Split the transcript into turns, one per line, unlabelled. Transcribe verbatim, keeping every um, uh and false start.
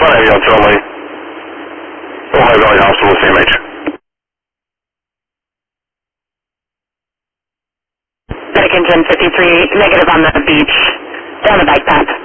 five, Yacht Charlie. Ohio Valley Hospital, C M H.
Medic engine fifty-three, negative on the beach. Down the bike path.